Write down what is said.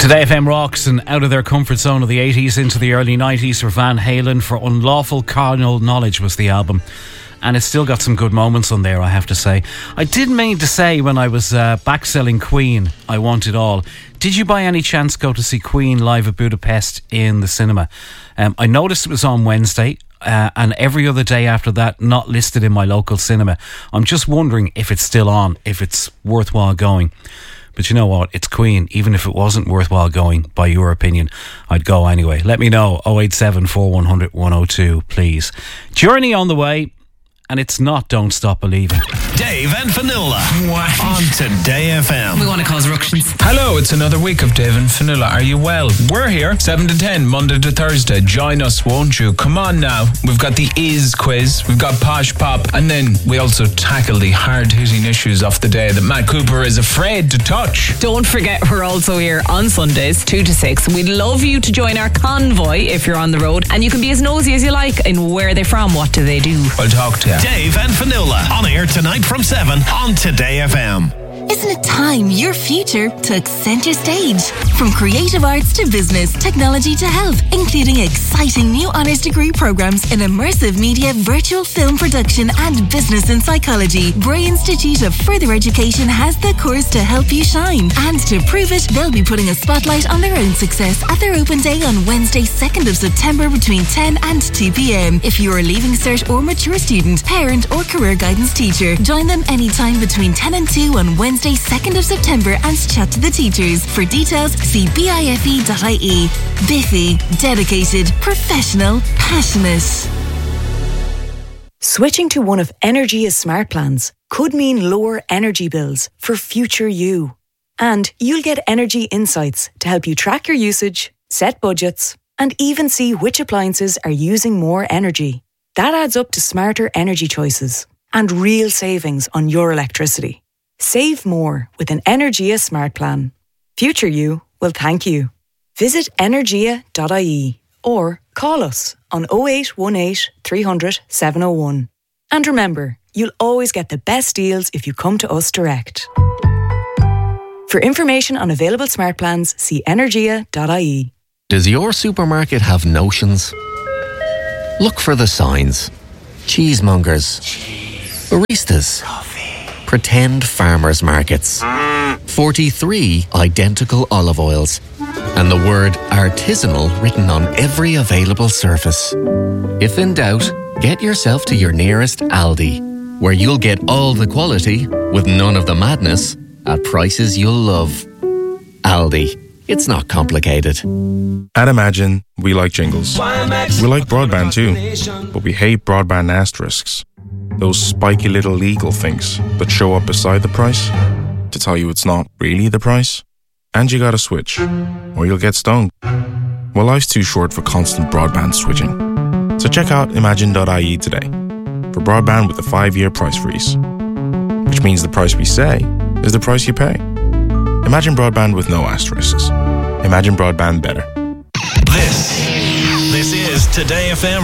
Today FM rocks and out of their comfort zone of the 80s into the early 90s for Van Halen. For Unlawful Carnal Knowledge was the album. And it's still got some good moments on there, I have to say. I did mean to say when I was backselling Queen, I Want It All. Did you by any chance go to see Queen live at Budapest in the cinema? I noticed it was on Wednesday. And every other day after that, not listed in my local cinema. I'm just wondering if it's still on, if it's worthwhile going. But you know what? It's Queen. Even if it wasn't worthwhile going, by your opinion, I'd go anyway. Let me know. 087 4100 102, please. Journey on the way. And it's not Don't Stop Believing. Dave and Fionnuala on Today FM. We want to cause ructions. Hello, it's another week of Dave and Fionnuala. Are you well? We're here 7 to 10, Monday to Thursday. Join us, won't you? Come on now. We've got the Is quiz, we've got Posh Pop, and then we also tackle the hard-hitting issues of the day that Matt Cooper is afraid to touch. Don't forget, we're also here on Sundays 2 to 6. We'd love you to join our convoy if you're on the road, and you can be as nosy as you like in where they're from, what do they do. I'll talk to you. Dave and Fionnuala on air tonight from 7 on Today FM. Isn't it time your future took centre stage? From creative arts to business, technology to health, including exciting new honours degree programmes in immersive media, virtual film production and business and psychology, Bray Institute of Further Education has the course to help you shine. And to prove it, they'll be putting a spotlight on their own success at their open day on Wednesday 2nd of September between 10 and 2 p.m. If you're a Leaving Cert or mature student, parent or career guidance teacher, join them anytime between 10 and 2 on Wednesday 2nd of September and chat to the teachers. For details, see bife.ie. Biffy, dedicated, professional, passionate. Switching to one of Energia's smart plans could mean lower energy bills for future you. And you'll get energy insights to help you track your usage, set budgets, and even see which appliances are using more energy. That adds up to smarter energy choices and real savings on your electricity. Save more with an Energia smart plan. Future you will thank you. Visit energia.ie or call us on 0818 300 701. And remember, you'll always get the best deals if you come to us direct. For information on available smart plans, see energia.ie. Does your supermarket have notions? Look for the signs. Cheesemongers. Baristas. Pretend farmers markets. 43 identical olive oils. And the word artisanal written on every available surface. If in doubt, get yourself to your nearest Aldi, where you'll get all the quality with none of the madness at prices you'll love. Aldi. It's not complicated. At Imagine, we like jingles. We like broadband too, but we hate broadband asterisks. Those spiky little legal things that show up beside the price to tell you it's not really the price. And you gotta switch, or you'll get stoned. Well, life's too short for constant broadband switching. So check out imagine.ie today for broadband with a 5-year price freeze. Which means the price we say is the price you pay. Imagine broadband with no asterisks. Imagine broadband better. This is Today FM